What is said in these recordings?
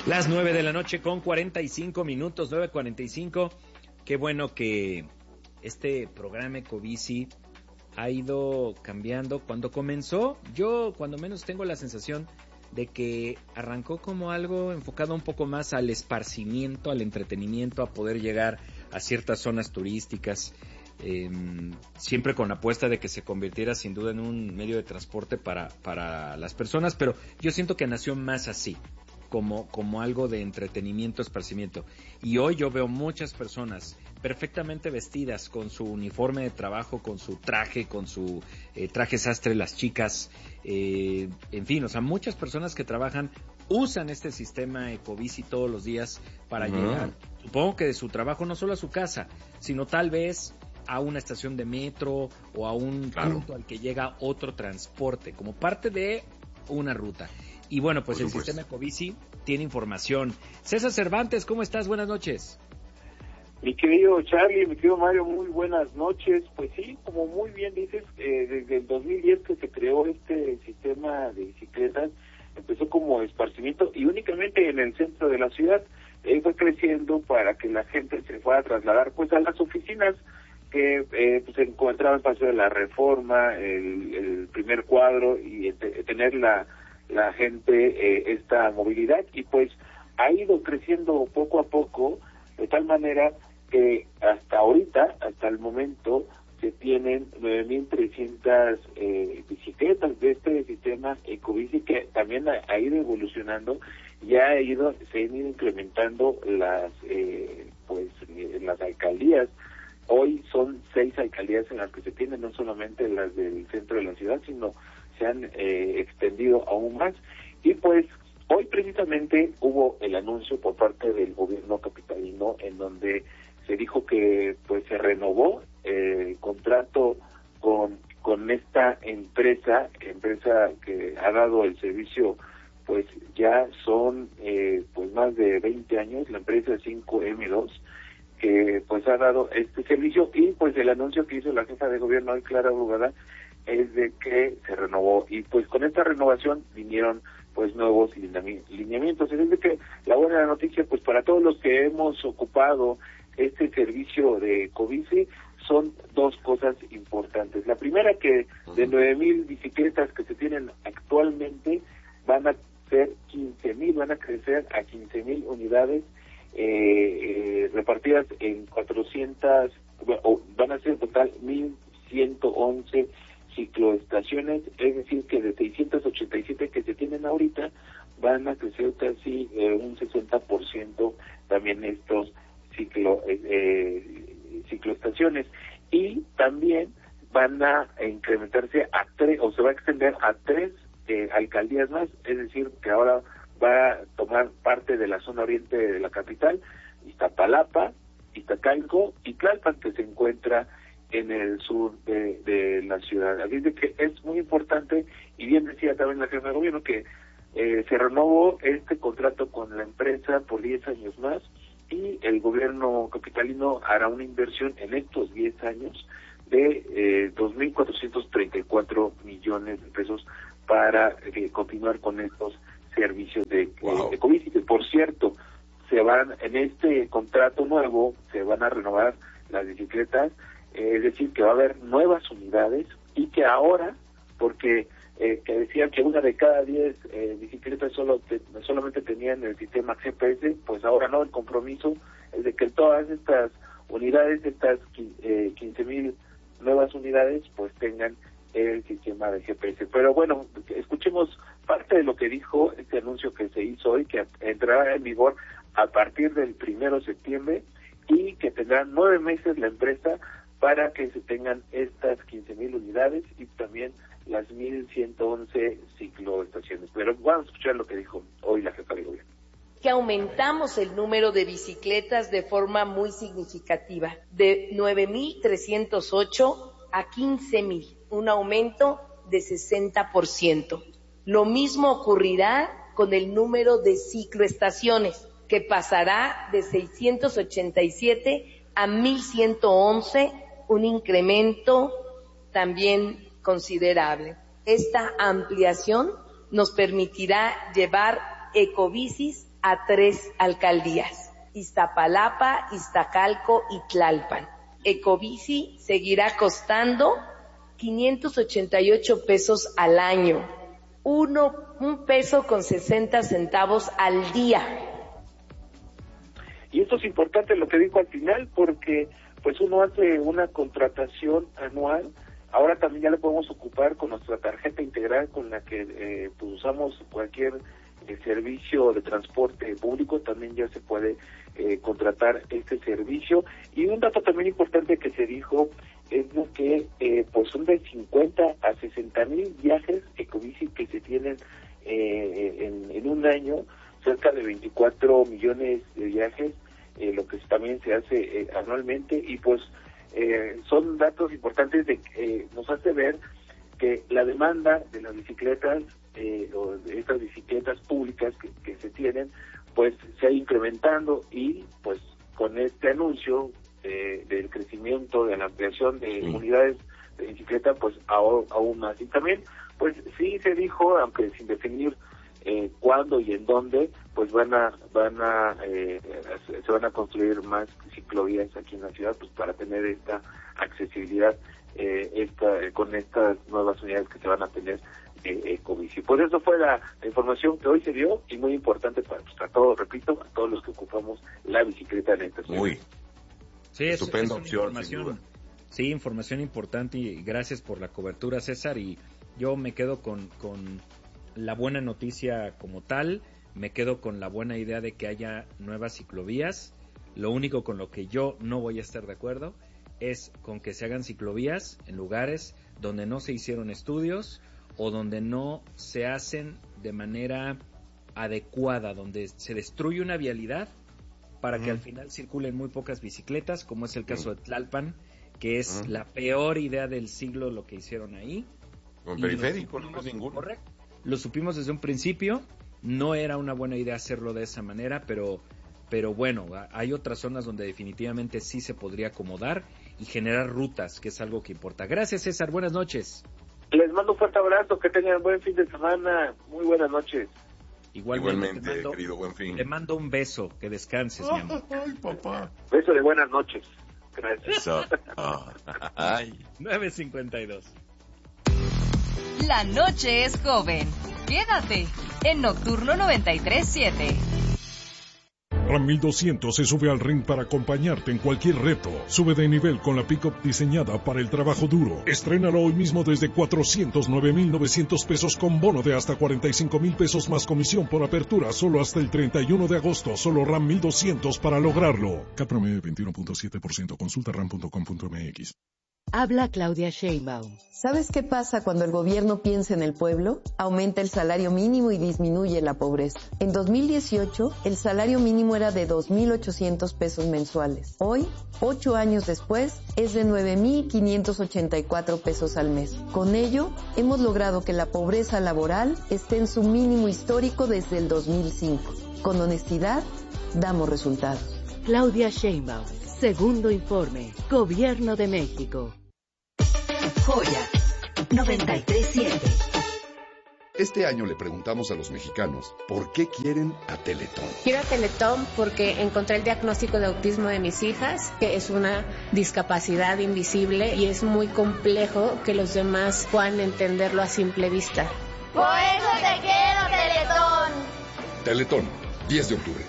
Las 9 de la noche con 45 minutos, 9:45. Qué bueno que este programa Ecobici ha ido cambiando. Cuando comenzó, yo cuando menos tengo la sensación de que arrancó como algo enfocado un poco más al esparcimiento, al entretenimiento, a poder llegar a ciertas zonas turísticas, siempre con la apuesta de que se convirtiera sin duda en un medio de transporte para las personas, pero yo siento que nació más así, como algo de entretenimiento, esparcimiento. Y hoy yo veo muchas personas perfectamente vestidas con su uniforme de trabajo, con su traje, con su traje sastre, las chicas, en fin, o sea, muchas personas que trabajan usan este sistema Ecobici todos los días para llegar, supongo que de su trabajo no solo a su casa, sino tal vez a una estación de metro o a un punto al que llega otro transporte, como parte de una ruta. Y bueno, pues el sistema Ecobici tiene información. César Cervantes, ¿cómo estás? Buenas noches. Mi querido Charlie, mi querido Mario, muy buenas noches. Pues sí, como muy bien dices, desde el 2010 que se creó este sistema de bicicletas, empezó como esparcimiento y únicamente en el centro de la ciudad. Fue creciendo para que la gente se fuera a trasladar pues a las oficinas que pues, se encontraba en Paseo de la Reforma, el primer cuadro, y tener la gente esta movilidad, y pues ha ido creciendo poco a poco, de tal manera que hasta ahorita, hasta el momento, se tienen 9,300 bicicletas de este sistema Ecobici, que también ha ido evolucionando y se han ido incrementando las alcaldías. Hoy son 6 alcaldías en las que se tienen, no solamente las del centro de la ciudad, sino se han extendido aún más. Y pues hoy precisamente hubo el anuncio por parte del gobierno capitalino, en donde se dijo que pues se renovó el contrato con esta empresa que ha dado el servicio, pues ya son pues más de 20 años, la empresa 5M2, que pues ha dado este servicio. Y pues el anuncio que hizo la jefa de gobierno hoy, Clara Brugada, es de que se renovó, y pues con esta renovación vinieron pues nuevos lineamientos. Es decir, que la buena noticia pues para todos los que hemos ocupado este servicio de Ecobici son dos cosas importantes. La primera, que de 9,000 bicicletas que se tienen actualmente van a ser 15,000, van a crecer a 15,000 unidades repartidas en 400, van a ser en total 1,111 cicloestaciones, es decir, que de 687 que se tienen ahorita, van a crecer casi un 60% también estos cicloestaciones, y también van a incrementarse a 3, o se va a extender a 3 alcaldías más, es decir, que ahora va a tomar parte de la zona oriente de la capital, Iztapalapa, Iztacalco y Tlalpan, que se encuentra en el sur de la ciudad. Así de que es muy importante, y bien decía también la jefa de gobierno, que se renovó este contrato con la empresa por 10 años más, y el gobierno capitalino hará una inversión en estos 10 años de 2,434 millones de pesos para continuar con estos servicios de Ecobici. Por cierto, en este contrato nuevo se van a renovar las bicicletas, es decir, que va a haber nuevas unidades, y que ahora, porque que decían que una de cada 10 bicicletas solamente tenían el sistema GPS, pues ahora no, el compromiso es de que todas estas unidades, estas 15,000 nuevas unidades, pues tengan el sistema de GPS. Pero bueno, escuchemos parte de lo que dijo este anuncio que se hizo hoy, que entrará en vigor a partir del 1 de septiembre, y que tendrá 9 meses la empresa para que se tengan estas 15,000 unidades y también las 1,111 cicloestaciones. Pero vamos a escuchar lo que dijo hoy la jefa de gobierno. Que aumentamos el número de bicicletas de forma muy significativa, de 9,308 a 15,000, un aumento de 60%. Lo mismo ocurrirá con el número de cicloestaciones, que pasará de 687 a 1,111, un incremento también considerable. Esta ampliación nos permitirá llevar ecobicis a 3 alcaldías: Iztapalapa, Iztacalco y Tlalpan. Ecobici seguirá costando 588 pesos al año, $1 peso con 60 centavos al día. Y esto es importante lo que dijo al final, porque pues uno hace una contratación anual. Ahora también ya lo podemos ocupar con nuestra tarjeta integral con la que pues usamos cualquier servicio de transporte público. También ya se puede contratar este servicio. Y un dato también importante que se dijo es que pues son de 50 a 60 mil viajes Ecobici que se tienen en un año, cerca de 24 millones de viajes, lo que también se hace anualmente. Y pues son datos importantes nos hace ver que la demanda de las bicicletas o de estas bicicletas públicas que se tienen, pues se ha incrementando, y pues con este anuncio del crecimiento, de la ampliación de unidades de bicicleta, pues aún más. Y también, pues sí se dijo, aunque sin definir cuándo y en dónde, pues se van a construir más ciclovías aquí en la ciudad, pues para tener esta accesibilidad con estas nuevas unidades que se van a tener Ecobici. Pues eso fue la información que hoy se dio, y muy importante para todos, repito, a todos los que ocupamos la bicicleta en esta ciudad. Sí, estupenda opción, sí, información importante, y gracias por la cobertura, César. Y yo me quedo con la buena noticia como tal, me quedo con la buena idea de que haya nuevas ciclovías. Lo único con lo que yo no voy a estar de acuerdo es con que se hagan ciclovías en lugares donde no se hicieron estudios o donde no se hacen de manera adecuada, donde se destruye una vialidad para que al final circulen muy pocas bicicletas, como es el caso de Tlalpan, que es la peor idea del siglo lo que hicieron ahí. Con periférico, no ninguno. Correcto. Lo supimos desde un principio, no era una buena idea hacerlo de esa manera, pero bueno, hay otras zonas donde definitivamente sí se podría acomodar y generar rutas, que es algo que importa. Gracias, César, buenas noches. Les mando un fuerte abrazo, que tengan buen fin de semana, muy buenas noches. Igualmente, querido, buen fin. Te mando un beso, que descanses, mi amor. Ay, papá. Beso de buenas noches. Gracias. Eso. Ay. 9:52. La noche es joven. Quédate en Nocturno 93.7. Ram 1200 se sube al ring para acompañarte en cualquier reto. Sube de nivel con la pick-up diseñada para el trabajo duro. Estrénalo hoy mismo desde 409,900 pesos con bono de hasta 45,000 pesos más comisión por apertura, solo hasta el 31 de agosto. Solo Ram 1200 para lograrlo. CAT promedio 21.7%. Consulta ram.com.mx. Habla Claudia Sheinbaum. ¿Sabes qué pasa cuando el gobierno piensa en el pueblo? Aumenta el salario mínimo y disminuye la pobreza. En 2018, el salario mínimo era de 2,800 pesos mensuales. Hoy, 8 años después, es de 9,584 pesos al mes. Con ello, hemos logrado que la pobreza laboral esté en su mínimo histórico desde el 2005. Con honestidad, damos resultados. Claudia Sheinbaum. Segundo informe. Gobierno de México. Joya 93.7. Este año le preguntamos a los mexicanos por qué quieren a Teletón. Quiero a Teletón porque encontré el diagnóstico de autismo de mis hijas, que es una discapacidad invisible y es muy complejo que los demás puedan entenderlo a simple vista. Por eso te quiero, Teletón. Teletón, 10 de octubre.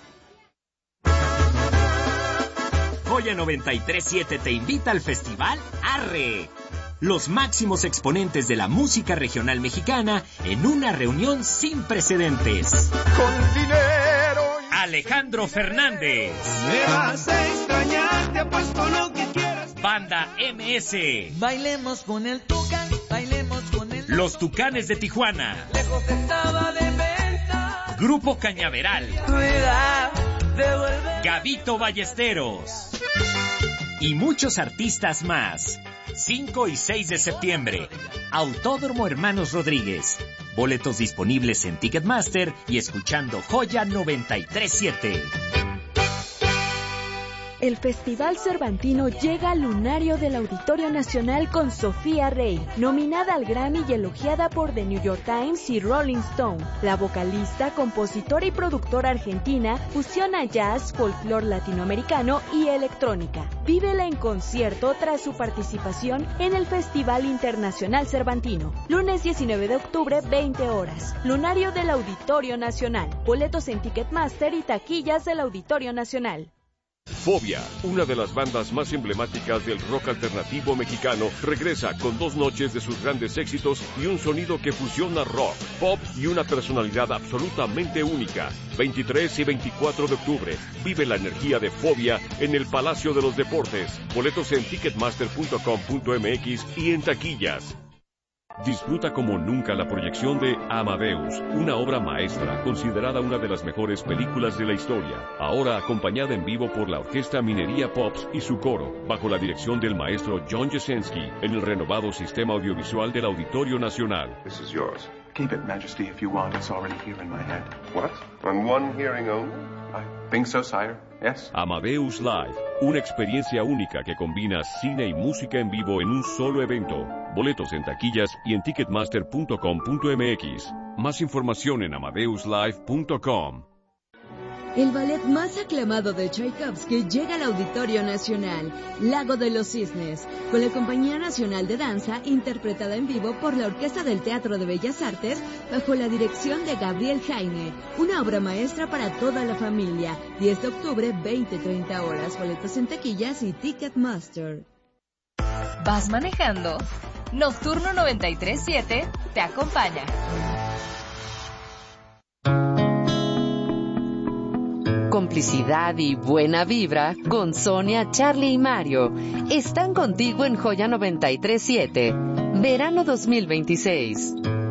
Joya 93.7 te invita al Festival Arre. Los máximos exponentes de la música regional mexicana en una reunión sin precedentes. Con dinero. Alejandro Fernández. Me vas a extrañar, te apuesto lo que quieras. Banda MS. Bailemos con el Tucán, bailemos con el... Los Tucanes de Tijuana. Lejos estaba de venta. Grupo Cañaveral. Cuidado, devuelve. Gabito Ballesteros. Y muchos artistas más. 5 y 6 de septiembre. Autódromo Hermanos Rodríguez. Boletos disponibles en Ticketmaster y escuchando Joya 93.7. El Festival Cervantino llega al lunario del Auditorio Nacional con Sofía Rey, nominada al Grammy y elogiada por The New York Times y Rolling Stone. La vocalista, compositora y productora argentina fusiona jazz, folclore latinoamericano y electrónica. Vívela en concierto tras su participación en el Festival Internacional Cervantino. Lunes 19 de octubre, 20 horas. Lunario del Auditorio Nacional. Boletos en Ticketmaster y taquillas del Auditorio Nacional. Fobia, una de las bandas más emblemáticas del rock alternativo mexicano, regresa con 2 noches de sus grandes éxitos y un sonido que fusiona rock, pop y una personalidad absolutamente única. 23 y 24 de octubre, vive la energía de Fobia en el Palacio de los Deportes. Boletos en ticketmaster.com.mx y en taquillas. Disfruta como nunca la proyección de Amadeus, una obra maestra considerada una de las mejores películas de la historia, ahora acompañada en vivo por la Orquesta Minería Pops y su coro, bajo la dirección del maestro John Jasenski, en el renovado sistema audiovisual del Auditorio Nacional. This is yours. Keep it, Majesty, if you want. It's already here in my head. What? On one hearing only? I think so, sire. Yes. Amadeus Live, una experiencia única que combina cine y música en vivo en un solo evento. Boletos en taquillas y en ticketmaster.com.mx. Más información en amadeuslive.com. El ballet más aclamado de Tchaikovsky llega al Auditorio Nacional, Lago de los Cisnes, con la Compañía Nacional de Danza, interpretada en vivo por la Orquesta del Teatro de Bellas Artes, bajo la dirección de Gabriel Jaime. Una obra maestra para toda la familia. 10 de octubre, 20-30 horas. Boletos en taquillas y Ticketmaster. ¿Vas manejando? Nocturno 93.7 te acompaña. Complicidad y buena vibra con Sonia, Charlie y Mario. Están contigo en Joya 93.7. Verano 2026.